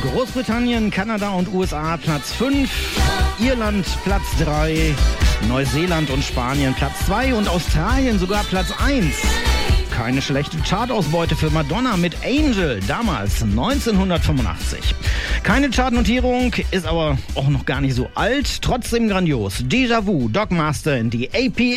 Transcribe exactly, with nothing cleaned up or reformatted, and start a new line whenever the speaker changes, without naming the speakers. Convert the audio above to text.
Großbritannien, Kanada und U S A Platz fünf, Irland Platz drei, Neuseeland und Spanien Platz zwei und Australien sogar Platz eins. Keine schlechte Chartausbeute für Madonna mit Angel, damals neunzehnhundertfünfundachtzig. Keine Chartnotierung, ist aber auch noch gar nicht so alt, trotzdem grandios. Déjà Vu, Dogmaster in die A P